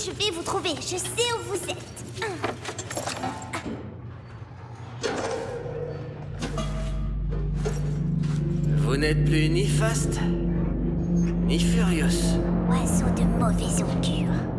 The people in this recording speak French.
je vais vous trouver. Je sais où vous êtes. Vous n'êtes plus ni Fast, ni Furious. Oiseau de mauvais augure.